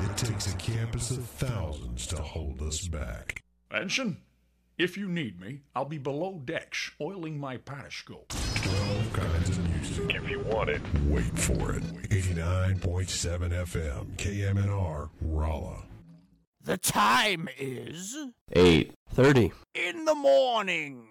It takes a campus of thousands to hold us back. Ensign, if you need me, I'll be below decks, oiling my periscope. 12 kinds of music. If you want it. Wait for it. 89.7 FM, KMNR, Rolla. The time is 8:30 in the morning.